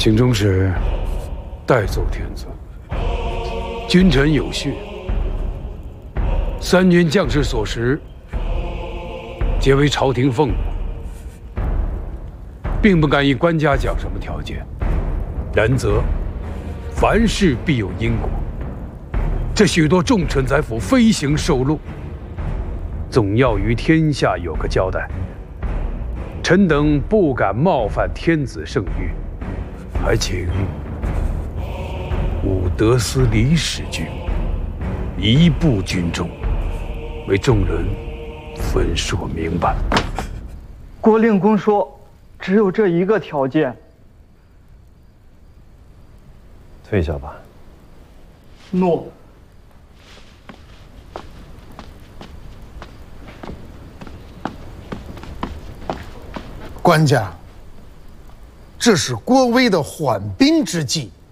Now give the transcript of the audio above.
请中使代奏天子，君臣有序，3军将士所食，皆为朝廷俸禄，并不敢以官家讲什么条件。然则，凡事必有因果。这许多重臣宰辅飞行受禄，总要于天下有个交代。臣等不敢冒犯天子圣谕，还请武德司李使君移步军中，为众人分说明白。 郭令公说，只有这一个条件。 退下吧。 诺。 官家，这是郭威的缓兵之计。